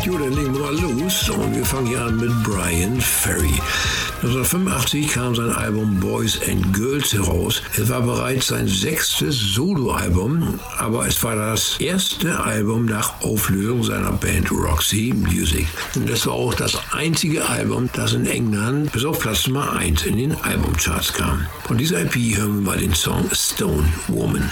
Gut, dann legen wir mal los und wir fangen hier an mit Bryan Ferry. 1985 kam sein Album Boys and Girls heraus. Es war bereits sein 6. Soloalbum, aber es war das erste Album nach Auflösung seiner Band Roxy Music. Und das war auch das einzige Album, das in England bis auf Platz Nummer 1 in den Albumcharts kam. Von dieser EP hören wir mal den Song Stone Woman.